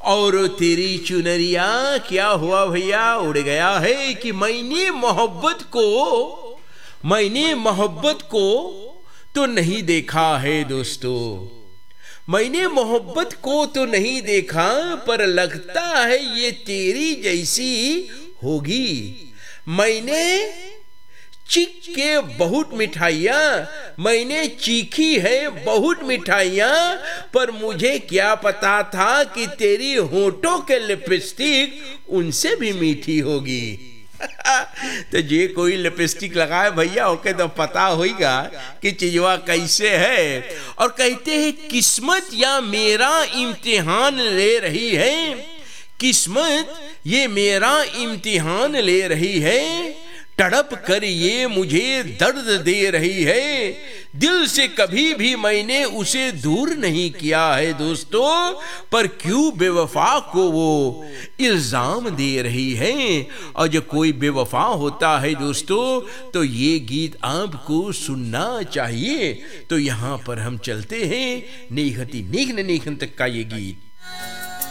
और तेरी चुनरिया क्या हुआ भैया, उड़ गया है कि मैंने मोहब्बत को तो नहीं देखा है दोस्तों, मैंने मोहब्बत को तो नहीं देखा, पर लगता है ये तेरी जैसी होगी। मैंने मैंने चीखी है बहुत मिठाइयाँ, पर मुझे क्या पता था कि तेरी होठों के लिपस्टिक उनसे भी मीठी होगी। तो जे कोई लिपस्टिक लगाए भैया ओके तो पता होगा कि चीजवा कैसे है। और कहते हैं किस्मत या मेरा इम्तिहान ले रही है, किस्मत ये मेरा इम्तिहान ले रही है, तड़प कर ये मुझे दर्द दे रही है, दिल से कभी भी मैंने उसे दूर नहीं किया है दोस्तों, पर क्यों बेवफा को वो इल्जाम दे रही है। और जब कोई बेवफा होता है दोस्तों तो ये गीत आपको सुनना चाहिए। तो यहाँ पर हम चलते हैं नेहती नेघन नेघन तक का ये गीत।